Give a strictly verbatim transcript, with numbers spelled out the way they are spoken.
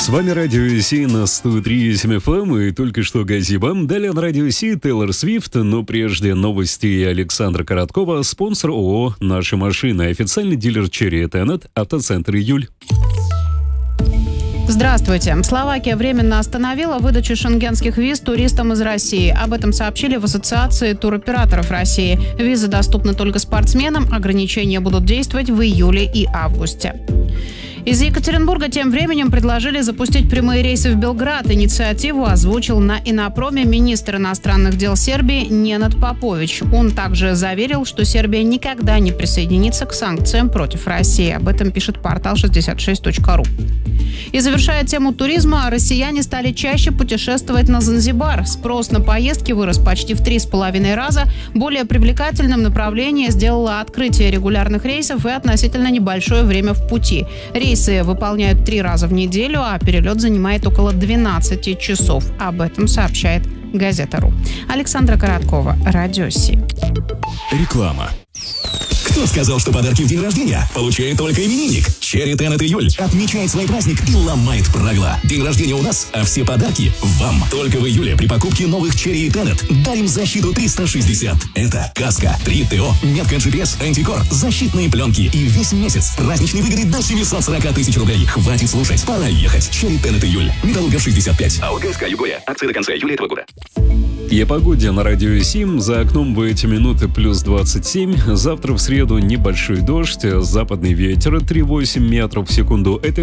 С вами Радио Си на сто три и семь эф эм и только что Газибам. Далее на Радио Си Тейлор Свифт, но прежде новости Александра Короткова, спонсор ООО «Наши машины», официальный дилер Cherry Tenet, автоцентр «Июль». Здравствуйте. Словакия временно остановила выдачу шенгенских виз туристам из России. Об этом сообщили в Ассоциации туроператоров России. Визы доступны только спортсменам, ограничения будут действовать в июле и августе. Из Екатеринбурга тем временем предложили запустить прямые рейсы в Белград. Инициативу озвучил на Инопроме министр иностранных дел Сербии Ненад Попович. Он также заверил, что Сербия никогда не присоединится к санкциям против России. Об этом пишет портал шестьдесят шесть точка ру. И завершая тему туризма, россияне стали чаще путешествовать на Занзибар. Спрос на поездки вырос почти в три с половиной раза. Более привлекательным направление сделало открытие регулярных рейсов и относительно небольшое время в пути. Рейсы выполняют три раза в неделю, а перелет занимает около двенадцати часов. Об этом сообщает Газета.ру. Александра Короткова, Радио Си. Реклама. Кто сказал, что подарки в день рождения получает только именинник? Cherry Tenet Июль отмечает свой праздник и ломает правила. День рождения у нас, а все подарки вам. Только в июле при покупке новых Cherry Tenet дарим защиту триста шестьдесят. Это каска, три ТО, метка джи пи эс, антикор, защитные пленки и весь месяц праздничные выгоды до семьсот сорок тысяч рублей. Хватит слушать, пора ехать. Cherry Tenet Июль. Металлургов шестьдесят пять. АО ГСК Югория. Акции до конца июля этого года. И о погоде на Радио Си. За окном в эти минуты плюс двадцать семь. Завтра в среду небольшой дождь. Западный ветер три целых восемь десятых метров в секунду. Это